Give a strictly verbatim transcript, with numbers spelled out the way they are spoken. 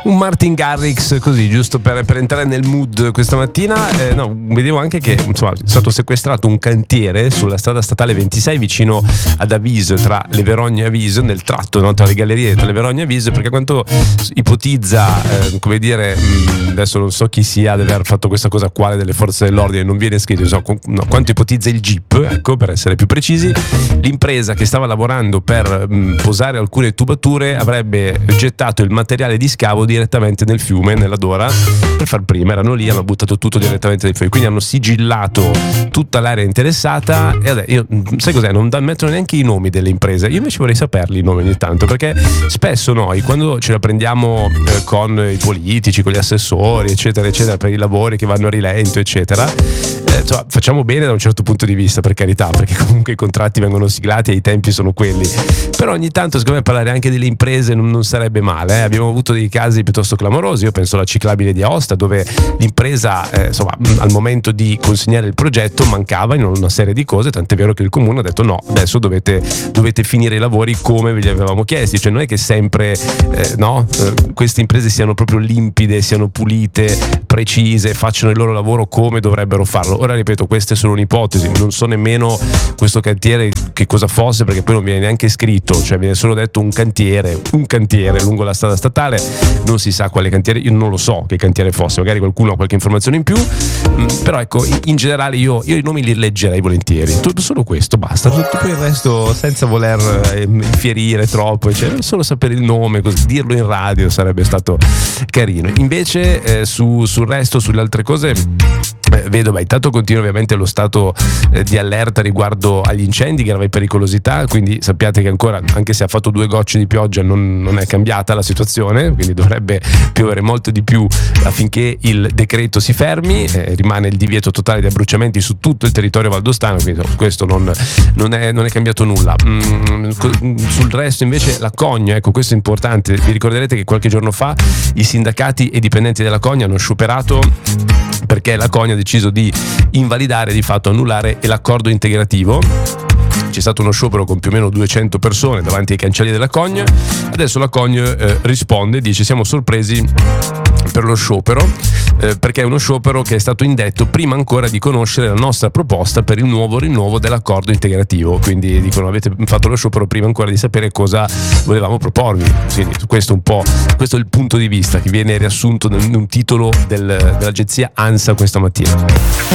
un Martin Garrix così, giusto per, per entrare nel mood questa mattina. Eh, no, vedevo anche che insomma è stato sequestrato un cantiere sulla strada statale ventisei vicino ad Aviso, tra Leverogne e Aviso, nel tratto, no, tra le gallerie tra Leverogne e Aviso, perché quanto ipotizza, eh, come dire, mh, adesso non so chi sia deve aver fatto questa cosa, quale delle forze dell'ordine, non viene scritto, so, no, quanto ipotizza il G I P, ecco, per essere più precisi, l'impresa che stava lavorando per mh, posare alcune tubature avrebbe gettato il materiale di scavo direttamente nel fiume, nella Dora, per far prima. Erano lì, hanno buttato tutto direttamente nel fiume, quindi hanno sigillato tutta l'area interessata. E adesso, io, sai cos'è? Non mettono neanche i nomi delle imprese. Io invece vorrei saperli i nomi ogni tanto, perché spesso noi, quando ce la prendiamo eh, con i politici, con gli assessori, eccetera, eccetera, per i lavori che vanno a rilento, eccetera, eh, cioè, facciamo bene da un certo punto di vista, per carità, perché comunque i contratti vengono siglati e i tempi sono quelli. Però ogni tanto, secondo me, parlare anche delle imprese non, non sarebbe male. Eh. Abbiamo avuto dei casi piuttosto clamorosi. Io penso alla ciclabile di Aosta, dove l'impresa, eh, insomma, al momento di consegnare il progetto mancava in una serie di cose, tant'è vero che il comune ha detto no, adesso dovete, dovete finire i lavori come ve li avevamo chiesti. Cioè non è che sempre eh, no, eh, queste imprese siano proprio limpide, siano pulite, precise, facciano il loro lavoro come dovrebbero farlo. Ora ripeto, queste sono un'ipotesi, non so nemmeno questo cantiere che cosa fosse, perché poi non viene neanche scritto, cioè viene solo detto un cantiere, un cantiere lungo la strada statale, non si sa quale cantiere, io non lo so che cantiere fosse, magari qualcuno ha qualche informazione in più, mm, però ecco, in, in generale io, io i nomi li leggerei volentieri, tutto, solo questo basta, tutto il resto senza voler eh, infierire troppo, cioè, solo sapere il nome, così, dirlo in radio sarebbe stato carino. Invece eh, su, sul resto, sulle altre cose, eh, vedo, beh, intanto continua ovviamente lo stato eh, di allerta riguardo agli incendi, grave pericolosità, quindi sappiate che ancora, anche se ha fatto due gocce di pioggia, non, non è cambiata la situazione, quindi dovrebbe piovere molto di più affinché il decreto si fermi. Eh, rimane il divieto totale di abbruciamenti su tutto il territorio valdostano, quindi no, questo non, non, è, non è cambiato nulla. Mm, sul resto invece la Cogna, ecco, questo è importante, vi ricorderete che qualche giorno fa i sindacati e i dipendenti della Cogna hanno scioperato perché la Cogna ha deciso di invalidare, di fatto annullare l'accordo integrativo. C'è stato uno sciopero con più o meno duecento persone davanti ai cancelli della Cogna. Adesso la Cogna eh, risponde, dice: siamo sorpresi per lo sciopero, eh, perché è uno sciopero che è stato indetto prima ancora di conoscere la nostra proposta per il nuovo rinnovo dell'accordo integrativo. Quindi dicono: avete fatto lo sciopero prima ancora di sapere cosa volevamo proporvi. Quindi questo un po', questo è il punto di vista che viene riassunto in un titolo del, dell'agenzia ANSA questa mattina.